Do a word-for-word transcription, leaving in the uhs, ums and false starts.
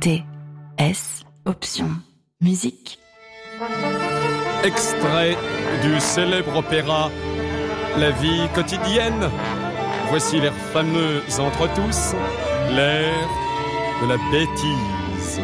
T S option musique. Extrait du célèbre opéra La vie quotidienne. Voici l'air fameux entre tous, l'air de la bêtise.